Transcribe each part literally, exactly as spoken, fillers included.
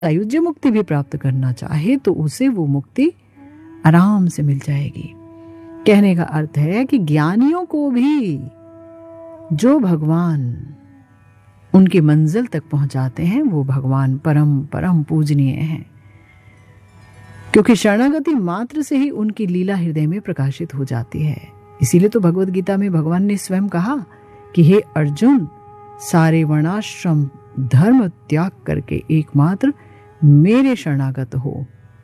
सायुज्य मुक्ति भी प्राप्त करना चाहे तो उसे वो मुक्ति आराम से मिल जाएगी। कहने का अर्थ है कि ज्ञानियों को भी जो भगवान उनकी मंजिल तक पहुंचाते हैं वो भगवान परम परम पूजनीय हैं, क्योंकि शरणागति मात्र से ही उनकी लीला हृदय में प्रकाशित हो जाती है। इसीलिए तो भगवत गीता में भगवान ने स्वयं कहा कि हे अर्जुन, सारे वर्णाश्रम धर्म त्याग करके एकमात्र मेरे शरणागत हो।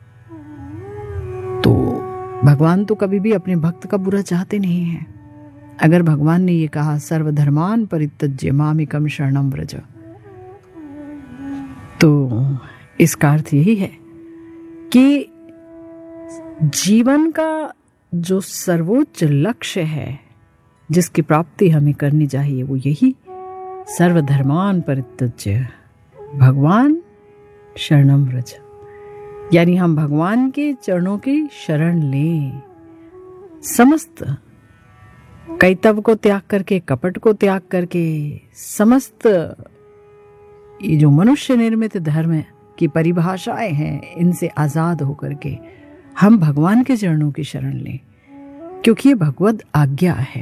तो भगवान तो कभी भी अपने भक्त का बुरा चाहते नहीं हैं। अगर भगवान ने ये कहा सर्वधर्मान परित्यज्य मामेकम शरणं व्रज, तो इसका अर्थ यही है कि जीवन का जो सर्वोच्च लक्ष्य है, जिसकी प्राप्ति हमें करनी चाहिए, वो यही सर्वधर्मान परित्यज्य भगवान शरणं व्रज, यानी हम भगवान के चरणों की शरण लें। समस्त कैतव को त्याग करके, कपट को त्याग करके, समस्त ये जो मनुष्य निर्मित धर्म की परिभाषाएं हैं, इनसे आजाद होकर के हम भगवान के चरणों की शरण लें, क्योंकि ये भगवत आज्ञा है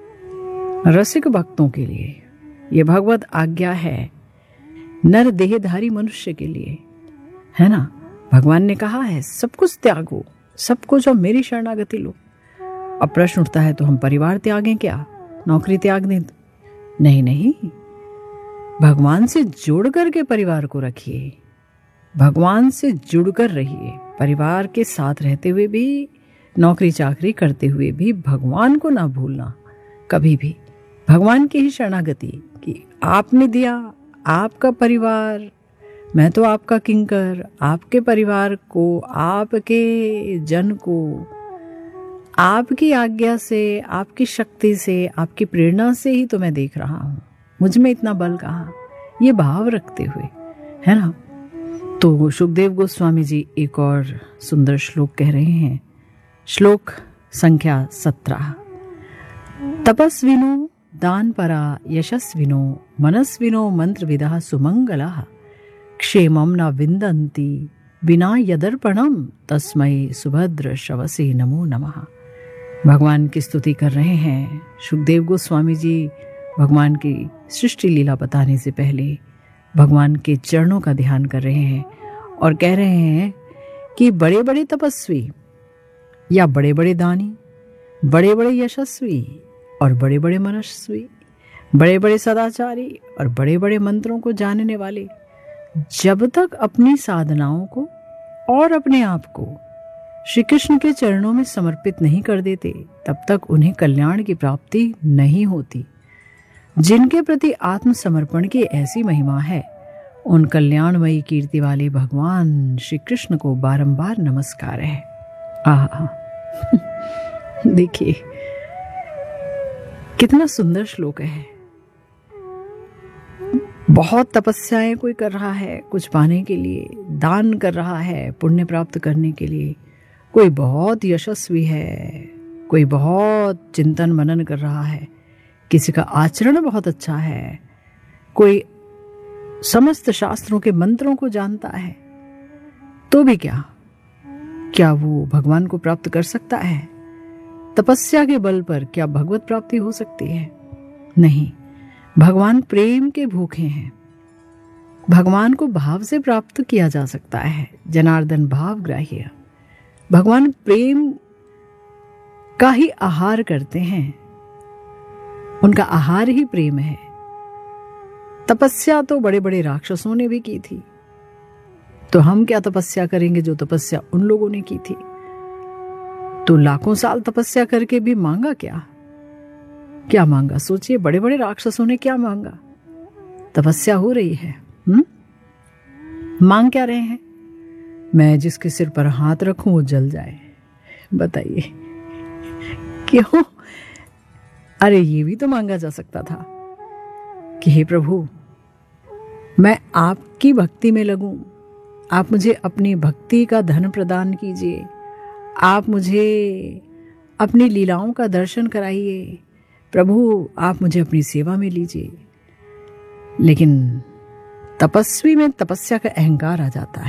रसिक भक्तों के लिए। ये भगवत आज्ञा है नर देहधारी मनुष्य के लिए, है ना। भगवान ने कहा है सब कुछ त्यागो, सब कुछ और मेरी शरणागति लो। अब प्रश्न उठता है तो हम परिवार त्यागें क्या, नौकरी त्याग दें? नहीं नहीं, भगवान से जुड़ करके परिवार को रखिए, भगवान से जुड़कर रहिए। परिवार के साथ रहते हुए भी, नौकरी चाकरी करते हुए भी भगवान को ना भूलना कभी भी। भगवान की ही शरणागति कि आपने दिया, आपका परिवार, मैं तो आपका किंकर, आपके परिवार को, आपके जन को आपकी आज्ञा से, आपकी शक्ति से, आपकी प्रेरणा से ही तो मैं देख रहा हूं, मुझ में इतना बल कहाँ, ये भाव रखते हुए, है ना। तो सुखदेव गोस्वामी जी एक और सुंदर श्लोक कह रहे हैं, श्लोक संख्या सत्रह। तपस्विनो दानपरा यशस्विनो मनस्विनो मंत्रविदः सुमंगलः क्षेमं न विन्दन्ति बिना यदर्पणम तस्मै सुभद्र शवसे नमो नमः। भगवान की स्तुति कर रहे हैं सुखदेव गोस्वामी जी। भगवान की सृष्टि लीला बताने से पहले भगवान के चरणों का ध्यान कर रहे हैं और कह रहे हैं कि बड़े बड़े तपस्वी या बड़े बड़े दानी, बड़े बड़े यशस्वी और बड़े बड़े मनस्वी, बड़े बड़े सदाचारी और बड़े बड़े मंत्रों को जानने वाले जब तक अपनी साधनाओं को और अपने आप को श्री कृष्ण के चरणों में समर्पित नहीं कर देते, तब तक उन्हें कल्याण की प्राप्ति नहीं होती। जिनके प्रति आत्मसमर्पण की ऐसी महिमा है, उन कल्याणमयी कीर्ति वाले भगवान श्री कृष्ण को बारंबार नमस्कार है। आहा देखिए कितना सुंदर श्लोक है। बहुत तपस्याएं कोई कर रहा है कुछ पाने के लिए, दान कर रहा है पुण्य प्राप्त करने के लिए, कोई बहुत यशस्वी है, कोई बहुत चिंतन मनन कर रहा है, किसी का आचरण बहुत अच्छा है, कोई समस्त शास्त्रों के मंत्रों को जानता है, तो भी क्या क्या वो भगवान को प्राप्त कर सकता है? तपस्या के बल पर क्या भगवत प्राप्ति हो सकती है? नहीं। भगवान प्रेम के भूखे हैं, भगवान को भाव से प्राप्त किया जा सकता है। जनार्दन भाव ग्राह्य, भगवान प्रेम का ही आहार करते हैं, उनका आहार ही प्रेम है। तपस्या तो बड़े बड़े राक्षसों ने भी की थी, तो हम क्या तपस्या करेंगे जो तपस्या उन लोगों ने की थी? तो लाखों साल तपस्या करके भी मांगा क्या? क्या मांगा? सोचिए, बड़े बड़े राक्षसों ने क्या मांगा? तपस्या हो रही है, हुँ? मांग क्या रहे हैं? मैं जिसके सिर पर हाथ रखूं वो जल जाए। बताइए क्यों? अरे ये भी तो मांगा जा सकता था कि हे प्रभु, मैं आपकी भक्ति में लगूं, आप मुझे अपनी भक्ति का धन प्रदान कीजिए, आप मुझे अपनी लीलाओं का दर्शन कराइए, प्रभु आप मुझे अपनी सेवा में लीजिए। लेकिन तपस्वी में तपस्या का अहंकार आ जाता है।